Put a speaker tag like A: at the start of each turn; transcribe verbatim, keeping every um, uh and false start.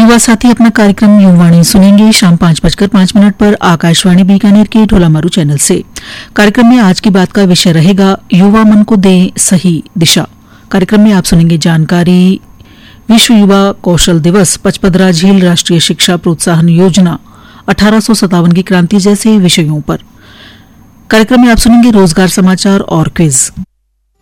A: युवा साथी अपना कार्यक्रम युवाणी सुनेंगे शाम पांच बजकर पांच मिनट पर आकाशवाणी बीकानेर के ढोलामारू चैनल से। कार्यक्रम में आज की बात का विषय रहेगा युवा मन को दें सही दिशा। कार्यक्रम में आप सुनेंगे जानकारी विश्व युवा कौशल दिवस, पचपदरा झील राष्ट्रीय शिक्षा प्रोत्साहन योजना, अठारह सौ सत्तावन की क्रांति जैसे विषयों पर। कार्यक्रम में आप सुनेंगे रोजगार समाचार और क्विज।